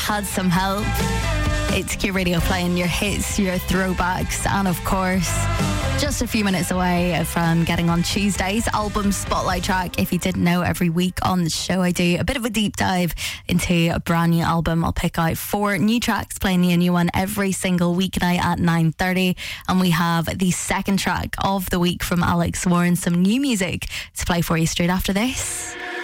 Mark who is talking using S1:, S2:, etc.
S1: had some help. It's Q Radio playing your hits, your throwbacks, and of course, just a few minutes away from getting on Tuesday's album spotlight track. If you didn't know, every week on the show I do a bit of a deep dive into a brand new album. I'll pick out 4 new tracks, playing you a new one every single weeknight at 9:30, and we have the second track of the week from Alex Warren, some new music to play for you straight after this.